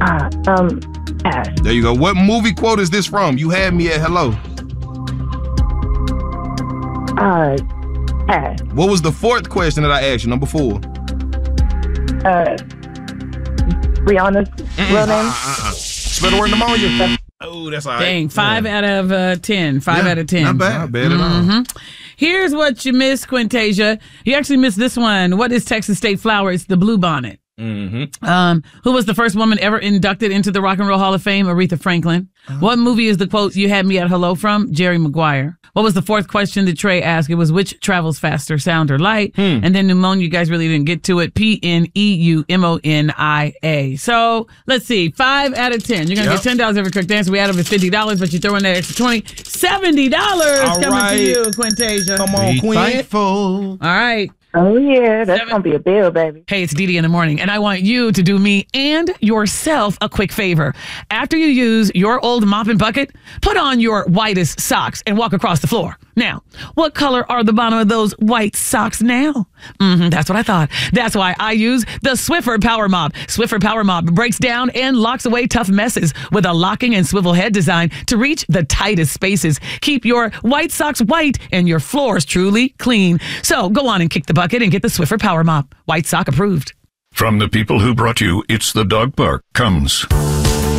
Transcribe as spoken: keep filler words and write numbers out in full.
Uh, um, pass. There you go. What movie quote is this from? You had me at hello. Uh, pass. What was the fourth question that I asked you? Number four. Uh, Rihanna's Mm-mm. real name? Uh, uh, uh. Spell the word pneumonia. Oh, that's all right. Dang, five yeah. out of uh, ten. Five Yeah, out of ten. Not bad. Not bad at all. Mm-hmm. Here's what you missed, Quintasia. You actually missed this one. What is Texas State flower? It's the bluebonnet. Mm-hmm. Um, who was the first woman ever inducted into the Rock and Roll Hall of Fame? Aretha Franklin. Oh. What movie is the quote "You had me at hello" from? Jerry Maguire. What was the fourth question that Trey asked? It was which travels faster, sound or light? Hmm. And then pneumonia, you guys really didn't get to it. P N E U M O N I A. So let's see. Five out of ten. You're going to Yep. get ten dollars every correct answer. We add up is fifty dollars, but you throw in that extra twenty. seventy dollars All coming right. to you, Quintasia. Come on, Be Queen. thankful. All right. Oh, yeah. That's Seven. going to be a bill, baby. Hey, it's Dee Dee in the morning, and I want you to do me and yourself a quick favor. After you use your old mop and bucket, put on your whitest socks and walk across the floor. Now, what color are the bottom of those white socks now? Mm-hmm, that's what I thought. That's why I use the Swiffer Power Mop. Swiffer Power Mop breaks down and locks away tough messes with a locking and swivel head design to reach the tightest spaces. Keep your white socks white and your floors truly clean. So go on and kick the bucket and get the Swiffer Power Mop. White sock approved. From the people who brought you It's the Dog Park comes